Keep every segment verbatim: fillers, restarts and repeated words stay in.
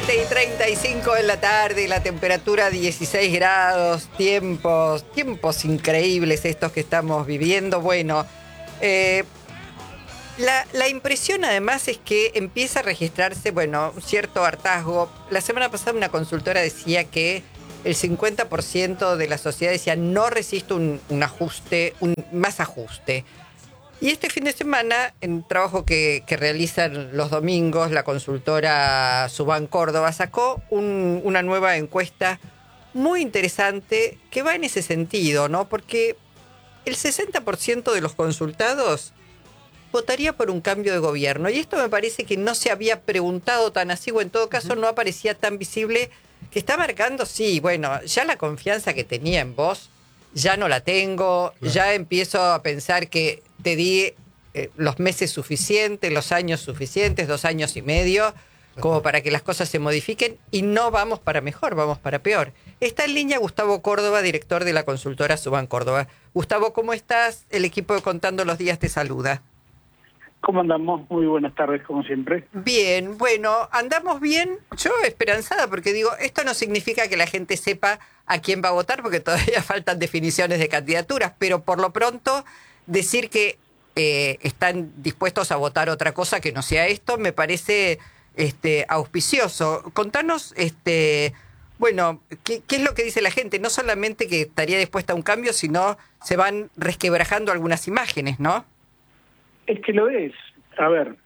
siete y treinta y cinco en la tarde, la temperatura dieciséis grados, tiempos, tiempos increíbles estos que estamos viviendo. Bueno, eh, la, la impresión además es que empieza a registrarse, bueno, un cierto hartazgo. La semana pasada una consultora decía que el cincuenta por ciento de la sociedad decía no resisto un, un ajuste, un más ajuste. Y este fin de semana, en un trabajo que, que realizan los domingos, la consultora Subán Córdoba sacó un, una nueva encuesta muy interesante que va en ese sentido, ¿no? Porque el sesenta por ciento de los consultados votaría por un cambio de gobierno. Y esto me parece que no se había preguntado tan así, o en todo caso no aparecía tan visible, que está marcando, sí, bueno, ya la confianza que tenía en vos, ya no la tengo, claro. Ya empiezo a pensar que te di eh, los meses suficientes, los años suficientes, dos años y medio, como para que las cosas se modifiquen y no vamos para mejor, vamos para peor. Está en línea Gustavo Córdoba, director de la consultora Subán Córdoba. Gustavo, ¿cómo estás? El equipo de Contando los Días te saluda. ¿Cómo andamos? Muy buenas tardes, como siempre. Bien, bueno, andamos bien. Yo esperanzada, porque digo, esto no significa que la gente sepa a quién va a votar, porque todavía faltan definiciones de candidaturas, pero por lo pronto decir que eh, están dispuestos a votar otra cosa que no sea esto, me parece este, auspicioso. Contanos, este, bueno, ¿qué, qué es lo que dice la gente? No solamente que estaría dispuesta a un cambio, sino se van resquebrajando algunas imágenes, ¿no? Es que lo es. A ver,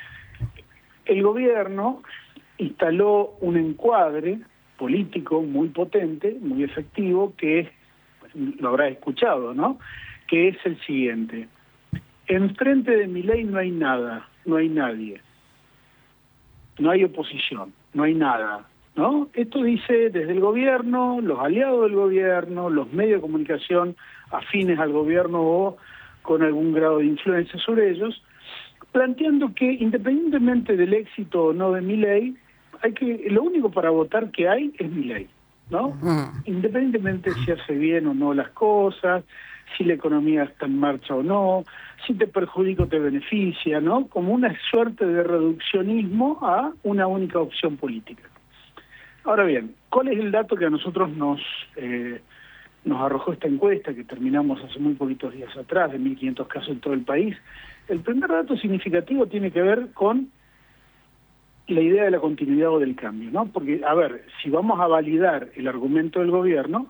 el gobierno instaló un encuadre político muy potente, muy efectivo, que es, lo habrás escuchado, ¿no? Que es el siguiente. Enfrente de Milei no hay nada, no hay nadie. No hay oposición, no hay nada, ¿no? Esto dice desde el gobierno, los aliados del gobierno, los medios de comunicación afines al gobierno o con algún grado de influencia sobre ellos, planteando que independientemente del éxito o no de Milei, hay que, lo único para votar que hay es Milei, ¿no? Uh-huh. Independientemente si hace bien o no las cosas, si la economía está en marcha o no, si te perjudica o te beneficia, ¿no? Como una suerte de reduccionismo a una única opción política. Ahora bien, ¿cuál es el dato que a nosotros nos... Eh, nos arrojó esta encuesta que terminamos hace muy poquitos días atrás, de mil quinientos casos en todo el país? El primer dato significativo tiene que ver con la idea de la continuidad o del cambio, ¿no? Porque, a ver, si vamos a validar el argumento del gobierno,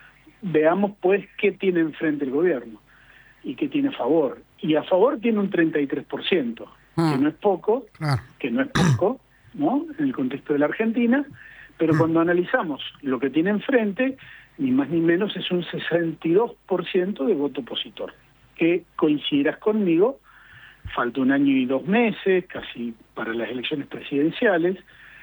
veamos pues qué tiene enfrente el gobierno y qué tiene a favor. Y a favor tiene un treinta y tres por ciento, ah. que no es poco, claro. que no es poco, ¿no? En el contexto de la Argentina, pero ah. cuando analizamos lo que tiene enfrente, ni más ni menos es un sesenta y dos por ciento de voto opositor. Que coincidirás conmigo, falta un año y dos meses, casi para las elecciones presidenciales,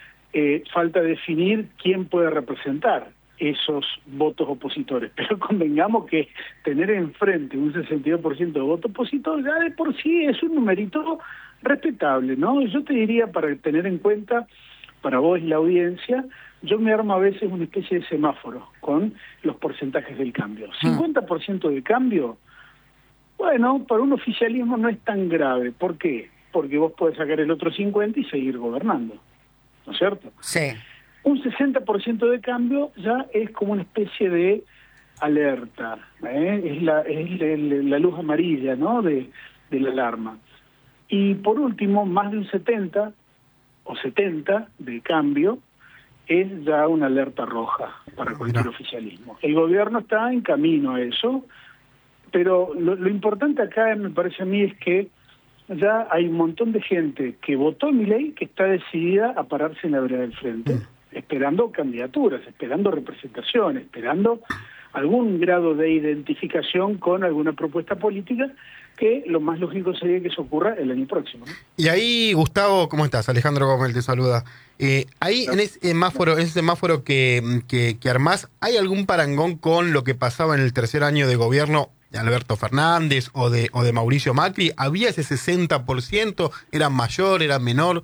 eh, falta definir quién puede representar esos votos opositores. Pero convengamos que tener enfrente un sesenta y dos por ciento de voto opositor ya de por sí es un numerito respetable, ¿no? Yo te diría, para tener en cuenta, para vos y la audiencia, yo me armo a veces una especie de semáforo con los porcentajes del cambio. cincuenta por ciento de cambio, bueno, para un oficialismo no es tan grave. ¿Por qué? Porque vos podés sacar el otro cincuenta y seguir gobernando, ¿no es cierto? Sí. Un sesenta por ciento de cambio ya es como una especie de alerta, ¿eh? Es, la, es la, la luz amarilla, ¿no?, de, de la alarma. Y por último, más de un setenta o setenta de cambio es ya una alerta roja para cualquier Mira. oficialismo. El gobierno está en camino a eso, pero lo, lo importante acá, me parece a mí, es que ya hay un montón de gente que votó Milei que está decidida a pararse en la vereda del frente, mm. esperando candidaturas, esperando representación, esperando algún grado de identificación con alguna propuesta política, que lo más lógico sería que eso ocurra el año próximo, ¿no? Y ahí, Gustavo, ¿cómo estás? Alejandro Gómez te saluda. Eh, ahí, no, en ese semáforo, no. en ese semáforo que, que, que armás, ¿hay algún parangón con lo que pasaba en el tercer año de gobierno de Alberto Fernández o de, o de Mauricio Macri? ¿Había ese sesenta por ciento? ¿Era mayor, era menor?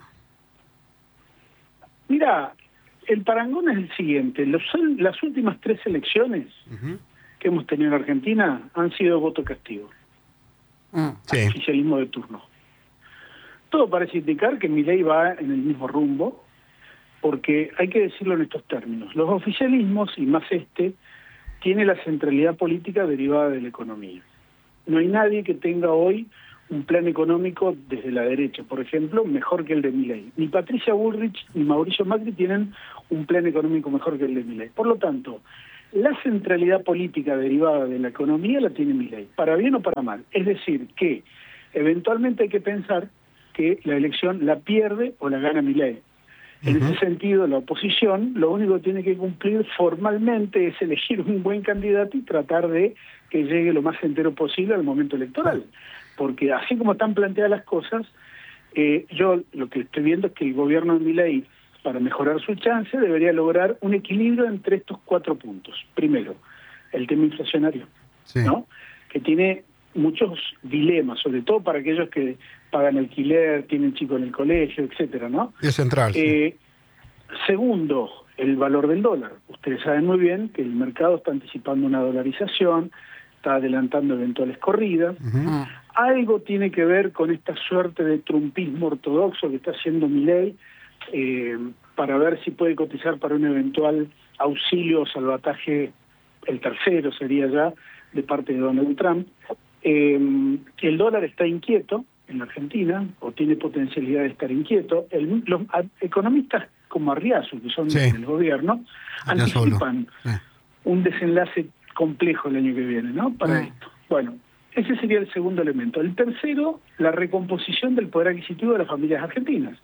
Mira, el parangón es el siguiente. Los, las últimas tres elecciones uh-huh. que hemos tenido en Argentina han sido voto castigo. Ah, sí. Oficialismo de turno. Todo parece indicar que Milei va en el mismo rumbo, porque hay que decirlo en estos términos. Los oficialismos, y más este, tiene la centralidad política derivada de la economía. No hay nadie que tenga hoy un plan económico desde la derecha, por ejemplo, mejor que el de Milei. Ni Patricia Bullrich ni Mauricio Macri tienen un plan económico mejor que el de Milei. Por lo tanto, la centralidad política derivada de la economía la tiene Milei, para bien o para mal. Es decir, que eventualmente hay que pensar que la elección la pierde o la gana Milei. En uh-huh. ese sentido, la oposición lo único que tiene que cumplir formalmente es elegir un buen candidato y tratar de que llegue lo más entero posible al momento electoral. Porque así como están planteadas las cosas, eh, yo lo que estoy viendo es que el gobierno de Milei, para mejorar su chance, debería lograr un equilibrio entre estos cuatro puntos. Primero, el tema inflacionario, sí. ¿no? Que tiene muchos dilemas, sobre todo para aquellos que pagan alquiler, tienen chicos en el colegio, etcétera, ¿no? Es central. Eh, sí. Segundo, el valor del dólar. Ustedes saben muy bien que el mercado está anticipando una dolarización, está adelantando eventuales corridas. Uh-huh. Algo tiene que ver con esta suerte de trumpismo ortodoxo que está haciendo Milei, eh, para ver si puede cotizar para un eventual auxilio o salvataje, el tercero sería ya, de parte de Donald Trump. Eh, el dólar está inquieto en la Argentina, o tiene potencialidad de estar inquieto. El, los a, economistas como Arriazu, que son sí. del gobierno, Arriazu anticipan sí. un desenlace complejo el año que viene, ¿no? Para sí. esto. Bueno, ese sería el segundo elemento. El tercero, la recomposición del poder adquisitivo de las familias argentinas.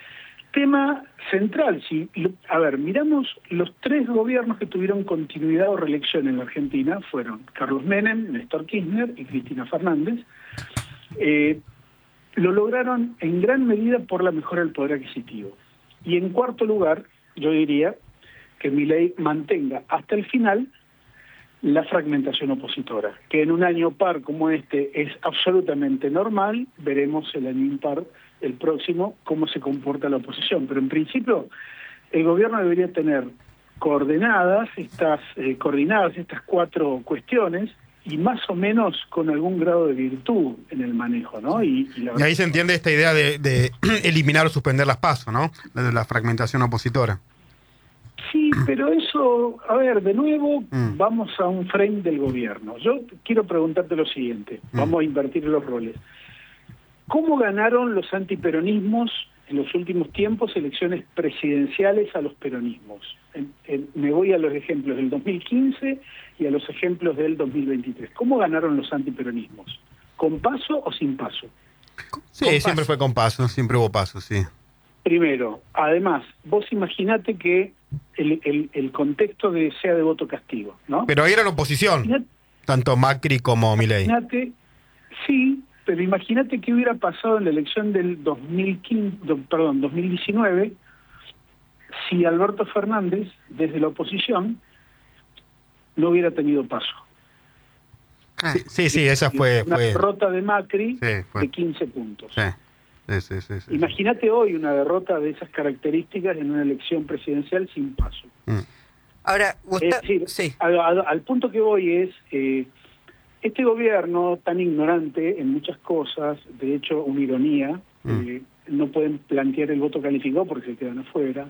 Tema central, si, a ver, miramos los tres gobiernos que tuvieron continuidad o reelección en la Argentina, fueron Carlos Menem, Néstor Kirchner y Cristina Fernández. Eh, lo lograron en gran medida por la mejora del poder adquisitivo. Y en cuarto lugar, yo diría que Milei mantenga hasta el final la fragmentación opositora, que en un año par como este es absolutamente normal. Veremos el año impar, el próximo, cómo se comporta la oposición. Pero en principio, el gobierno debería tener coordenadas estas, eh, coordinadas estas cuatro cuestiones, y más o menos con algún grado de virtud en el manejo, ¿no? Y, y, la y ahí se entiende esta idea de, de eliminar o suspender las PASO, ¿no? De la fragmentación opositora. Sí, pero eso, a ver, de nuevo mm. vamos a un frame del gobierno. Yo quiero preguntarte lo siguiente, mm. vamos a invertir los roles. ¿Cómo ganaron los antiperonismos en los últimos tiempos elecciones presidenciales a los peronismos? En, en, me voy a los ejemplos del dos mil quince y a los ejemplos del dos mil veintitrés. ¿Cómo ganaron los antiperonismos? ¿Con paso o sin paso? Sí, con siempre paso. Fue con paso, siempre hubo paso, sí. Primero, además, vos imaginate que el, el, el contexto de sea de voto castigo, ¿no? Pero ahí era la oposición, imaginate, tanto Macri como Milei. Imagínate, sí, pero imagínate qué hubiera pasado en la elección del dos mil quince, perdón, dos mil diecinueve, si Alberto Fernández, desde la oposición, no hubiera tenido paso. Sí, sí, sí, esa fue... Una fue... derrota de Macri sí, de quince puntos. Sí. Sí, sí, sí, sí. Imagínate hoy una derrota de esas características en una elección presidencial sin paso. Mm. Ahora, Gustavo, es decir, sí. al, al, al punto que voy es, eh, este gobierno tan ignorante en muchas cosas, de hecho, una ironía, mm. eh, no pueden plantear el voto calificado porque se quedan afuera.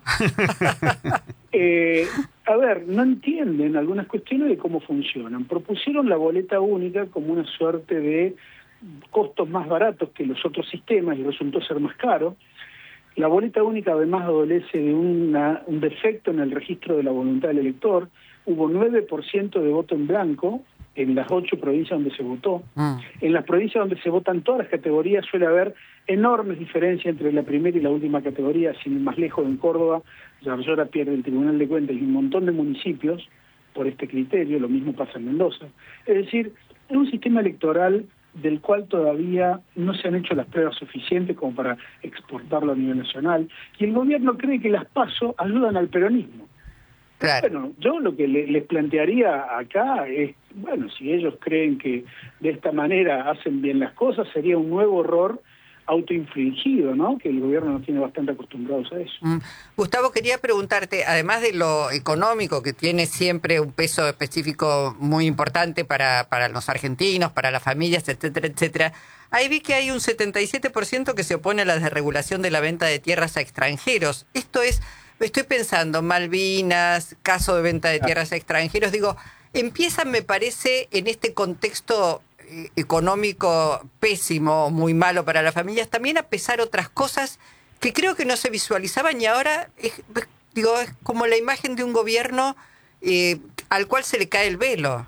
eh, a ver, no entienden algunas cuestiones de cómo funcionan. Propusieron la boleta única como una suerte de costos más baratos que los otros sistemas y resultó ser más caro. La boleta única además adolece de una, un defecto en el registro de la voluntad del elector. Hubo nueve por ciento de voto en blanco en las ocho provincias donde se votó. Mm. En las provincias donde se votan todas las categorías suele haber enormes diferencias entre la primera y la última categoría. Sin ir más lejos, en Córdoba, Yarlora pierde el Tribunal de Cuentas y un montón de municipios por este criterio. Lo mismo pasa en Mendoza. Es decir, es un sistema electoral del cual todavía no se han hecho las pruebas suficientes como para exportarlo a nivel nacional, y el gobierno cree que las PASO ayudan al peronismo. Claro. Bueno, yo lo que le, les plantearía acá es, bueno, si ellos creen que de esta manera hacen bien las cosas, sería un nuevo error autoinfligido, ¿no? Que el gobierno nos tiene bastante acostumbrados a eso. Mm. Gustavo, quería preguntarte, además de lo económico, que tiene siempre un peso específico muy importante para, para los argentinos, para las familias, etcétera, etcétera, ahí vi que hay un setenta y siete por ciento que se opone a la desregulación de la venta de tierras a extranjeros. ¿Esto es estoy pensando, Malvinas, caso de venta de tierras a extranjeros, digo, empiezan, me parece, en este contexto eh, económico pésimo, muy malo para las familias, también a pesar otras cosas que creo que no se visualizaban y ahora, es, digo, es como la imagen de un gobierno eh, al cual se le cae el velo.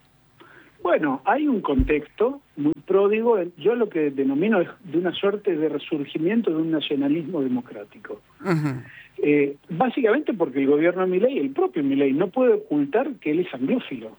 Bueno, hay un contexto muy pródigo, yo lo que denomino es de una suerte de resurgimiento de un nacionalismo democrático. Uh-huh. Eh, básicamente porque el gobierno de Milei, el propio Milei, no puede ocultar que él es anglófilo,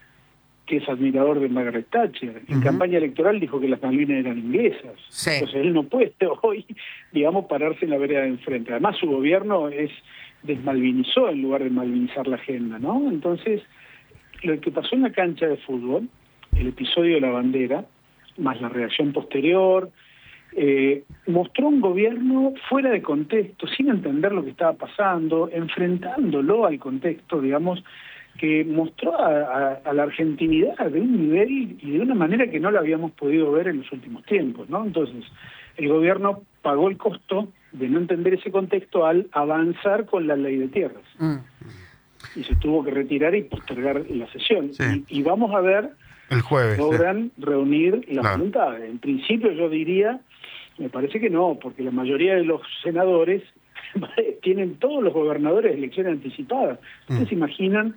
que es admirador de Margaret Thatcher. En uh-huh. campaña electoral dijo que las Malvinas eran inglesas. Sí. Entonces él no puede hoy, digamos, pararse en la vereda de enfrente. Además su gobierno es desmalvinizó en lugar de malvinizar la agenda, ¿no? Entonces, lo que pasó en la cancha de fútbol, el episodio de la bandera, más la reacción posterior, eh, mostró un gobierno fuera de contexto, sin entender lo que estaba pasando, enfrentándolo al contexto, digamos, que mostró a, a, a la argentinidad de un nivel y de una manera que no lo habíamos podido ver en los últimos tiempos, ¿no? Entonces, el gobierno pagó el costo de no entender ese contexto al avanzar con la ley de tierras. Mm. Y se tuvo que retirar y postergar la sesión. Sí. Y, y vamos a ver el jueves logran sí. reunir las claro. voluntades. En principio yo diría, me parece que no, porque la mayoría de los senadores tienen todos los gobernadores de elecciones anticipadas. ¿Ustedes mm. se imaginan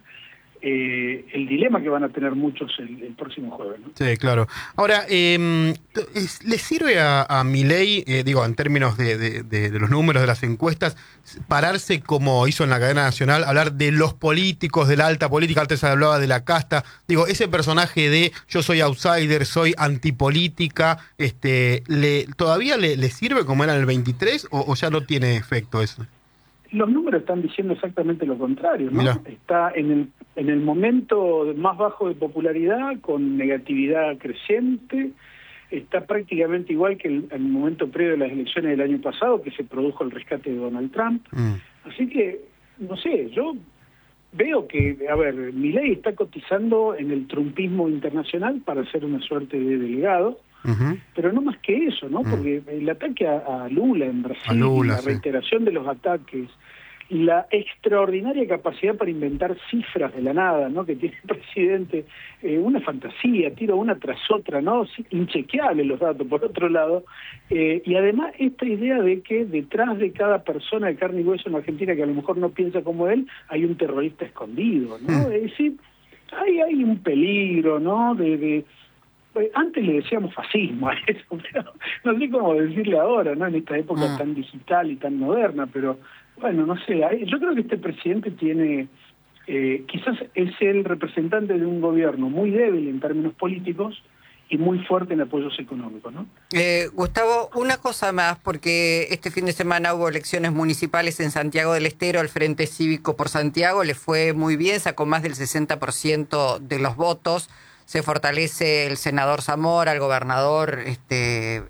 eh, el dilema que van a tener muchos el, el próximo jueves, ¿no? Sí, claro. Ahora, eh, ¿le sirve a, a Milei, eh, digo, en términos de, de, de, de los números de las encuestas, pararse como hizo en la cadena nacional, hablar de los políticos, de la alta política? Antes hablaba de la casta. Digo, ese personaje de yo soy outsider, soy antipolítica, este, le, ¿todavía le, le sirve como era en el veintitrés o, o ya no tiene efecto eso? Los números están diciendo exactamente lo contrario, ¿no? Mirá. Está en el, en el momento más bajo de popularidad, con negatividad creciente, está prácticamente igual que el, el momento previo de las elecciones del año pasado, que se produjo el rescate de Donald Trump. Mm. Así que, no sé, yo veo que, a ver, Milei está cotizando en el trumpismo internacional para ser una suerte de delegado. Uh-huh. Pero no más que eso, ¿no? Uh-huh. Porque el ataque a, a Lula en Brasil, Lula, la reiteración sí. de los ataques, la extraordinaria capacidad para inventar cifras de la nada, ¿no? Que tiene el presidente, eh, una fantasía, tira una tras otra, ¿no? Inchequeables los datos, por otro lado, eh, y además esta idea de que detrás de cada persona de carne y hueso en Argentina que a lo mejor no piensa como él, hay un terrorista escondido, ¿no? Uh-huh. Es decir, hay, hay un peligro, ¿no? De... de antes le decíamos fascismo a eso, pero no sé cómo decirle ahora, ¿no? En esta época ah. tan digital y tan moderna, pero bueno, no sé, yo creo que este presidente tiene, eh, quizás es el representante de un gobierno muy débil en términos políticos y muy fuerte en apoyos económicos, ¿no? Eh, Gustavo, una cosa más, porque este fin de semana hubo elecciones municipales en Santiago del Estero, el Frente Cívico por Santiago le fue muy bien, sacó más del sesenta por ciento de los votos. Se fortalece el senador Zamora, el gobernador este,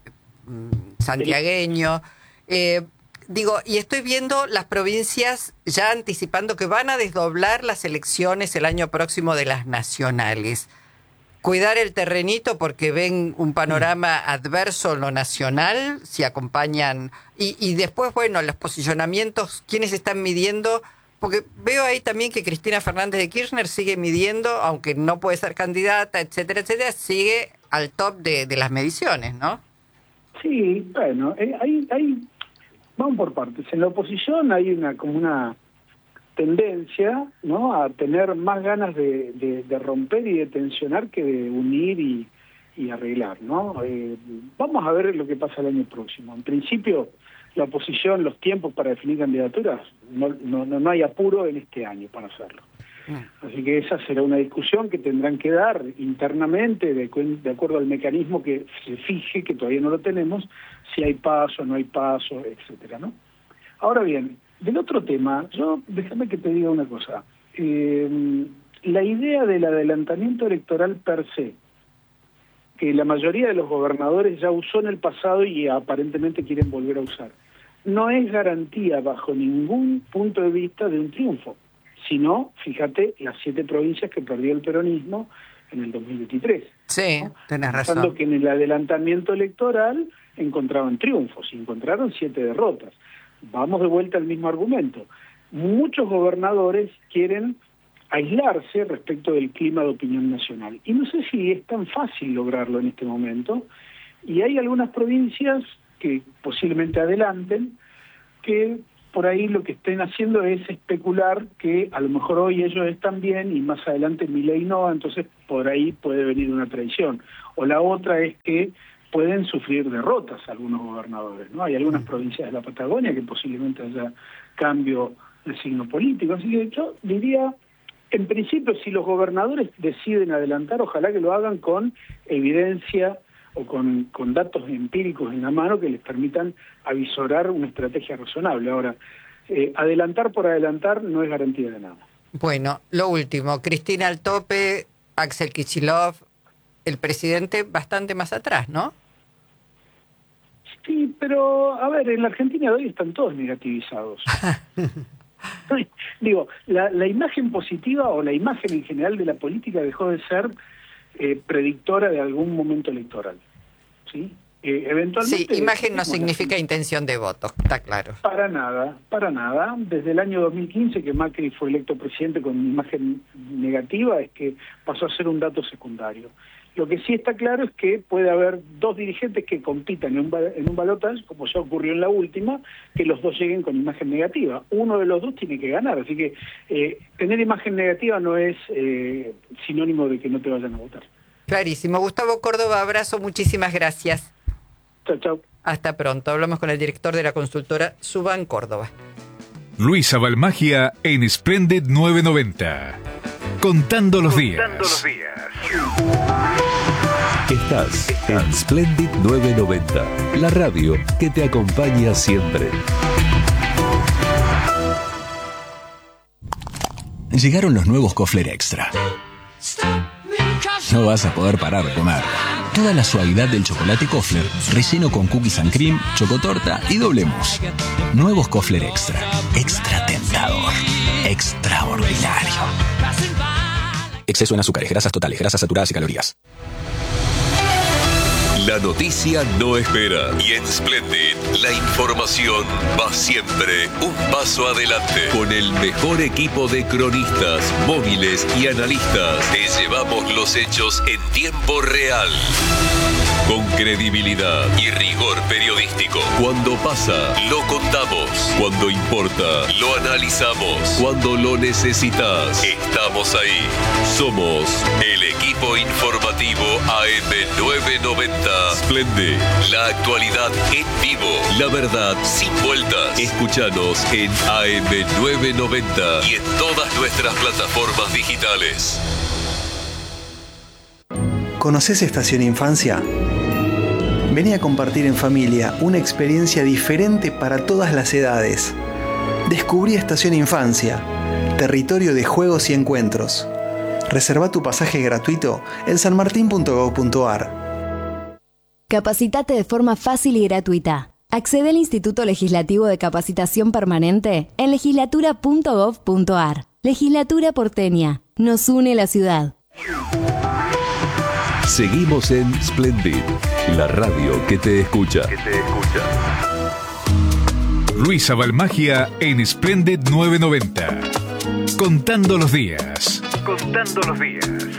santiagueño. Eh, digo, y estoy viendo las provincias ya anticipando que van a desdoblar las elecciones el año próximo de las nacionales. Cuidar el terrenito porque ven un panorama adverso en lo nacional, si acompañan. Y, y después, bueno, los posicionamientos, ¿quiénes están midiendo? Porque veo ahí también que Cristina Fernández de Kirchner sigue midiendo, aunque no puede ser candidata, etcétera, etcétera, sigue al top de, de las mediciones, ¿no? Sí, bueno, eh, hay, hay, vamos por partes. En la oposición hay una como una tendencia, ¿no?, a tener más ganas de, de, de romper y de tensionar que de unir y, y arreglar, ¿no? Eh, vamos a ver lo que pasa el año próximo. En principio, la oposición, los tiempos para definir candidaturas, no, no, no hay apuro en este año para hacerlo. Así que esa será una discusión que tendrán que dar internamente, de, de acuerdo al mecanismo que se fije, que todavía no lo tenemos, si hay paso, no hay paso, etcétera, ¿no? Ahora bien, del otro tema, yo déjame que te diga una cosa. Eh, la idea del adelantamiento electoral per se, que la mayoría de los gobernadores ya usó en el pasado y aparentemente quieren volver a usar, no es garantía bajo ningún punto de vista de un triunfo, sino, fíjate, las siete provincias que perdió el peronismo en el dos mil veintitrés. Sí, ¿no? tenés razón. Pensando que en el adelantamiento electoral encontraban triunfos, y encontraron siete derrotas. vamos de vuelta al mismo argumento. Muchos gobernadores quieren aislarse respecto del clima de opinión nacional. Y no sé si es tan fácil lograrlo en este momento. Y hay algunas provincias que posiblemente adelanten, que por ahí lo que estén haciendo es especular que a lo mejor hoy ellos están bien y más adelante Milei no, entonces por ahí puede venir una traición. O la otra es que pueden sufrir derrotas algunos gobernadores, ¿no? Hay algunas provincias de la Patagonia que posiblemente haya cambio de signo político. Así que yo diría, en principio, si los gobernadores deciden adelantar, ojalá que lo hagan con evidencia o con, con datos empíricos en la mano que les permitan avisorar una estrategia razonable. Ahora, eh, adelantar por adelantar no es garantía de nada. Bueno, lo último, Cristina al tope, Axel Kicillof, el presidente bastante más atrás, ¿no? Sí, pero, a ver, en la Argentina de hoy están todos negativizados. Digo, la, la imagen positiva o la imagen en general de la política dejó de ser eh, predictora de algún momento electoral, ¿sí? Eh, eventualmente... Sí, imagen no significa intención de voto, está claro. Para nada, para nada. Desde el año dos mil quince, que Macri fue electo presidente con imagen negativa, es que pasó a ser un dato secundario. Lo que sí está claro es que puede haber dos dirigentes que compitan en un, en un balotaje, como ya ocurrió en la última, que los dos lleguen con imagen negativa. Uno de los dos tiene que ganar, así que eh, tener imagen negativa no es eh, sinónimo de que no te vayan a votar. Clarísimo. Gustavo Córdoba, abrazo, muchísimas gracias. Chao, chao. Hasta pronto. Hablamos con el director de la consultora Suban Córdoba. Luisa Balmagia en Splendid novecientos noventa. Contando los días. Contando los días. Estás en Splendid novecientos noventa, la radio que te acompaña siempre. Llegaron los nuevos Kofler Extra. No vas a poder parar de comer. Toda la suavidad del chocolate Kofler, relleno con cookies and cream, chocotorta y doble mousse. Nuevos Kofler Extra. Extra tentador. Extraordinario. Exceso en azúcares, grasas totales, grasas saturadas y calorías. La noticia no espera y en Splendid la información va siempre un paso adelante. Con el mejor equipo de cronistas, móviles y analistas, te llevamos los hechos en tiempo real. Con credibilidad y rigor periodístico. Cuando pasa, lo contamos. Cuando importa, lo analizamos. Cuando lo necesitas, estamos ahí. Somos el equipo informativo A M novecientos noventa. Splendid, la actualidad en vivo, la verdad sin vueltas. Escúchanos en A M novecientos noventa y en todas nuestras plataformas digitales. ¿Conoces Estación Infancia? Vení a compartir en familia una experiencia diferente para todas las edades. Descubrí Estación Infancia, territorio de juegos y encuentros. Reserva tu pasaje gratuito en sanmartin punto gob punto ar. Capacitate de forma fácil y gratuita. Accede al Instituto Legislativo de Capacitación Permanente en legislatura punto gob punto ar. Legislatura porteña. Nos une la ciudad. Seguimos en Splendid, la radio que te escucha. Que te escucha. Luisa Balmagia en Splendid novecientos noventa. Contando los días. Contando los días.